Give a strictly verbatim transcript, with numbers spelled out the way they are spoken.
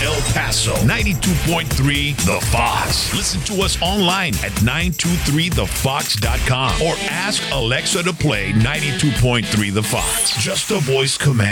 El Paso, ninety-two point three The Fox. Listen to us online at nine two three the fox dot com or ask Alexa to play ninety-two point three The Fox. Just a voice command.